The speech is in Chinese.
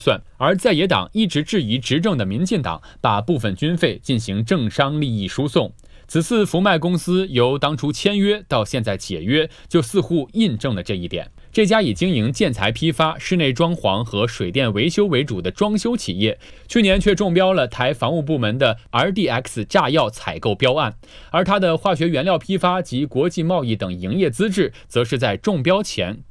算，而在野党一直质疑执政的民进党把部分军费进行政商利益输送。此次福迈公司由当初签约到现在解约，就似乎印证了这一点。这家以经营建材批发、室内装潢和水电维修为主的装修企业，去年却中标了台防务部门的 RDX 炸药采购标案，而它的化学原料批发及国际贸易等营业资质，则是在中标前